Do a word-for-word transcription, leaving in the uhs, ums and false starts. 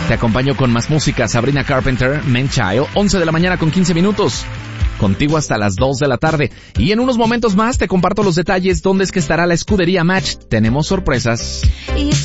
Te acompaño con más música. Sabrina Carpenter, Man Child, once de la mañana con quince minutos. Contigo hasta las dos de la tarde. Y en unos momentos más te comparto los detalles dónde es que estará la escudería Match. Tenemos sorpresas.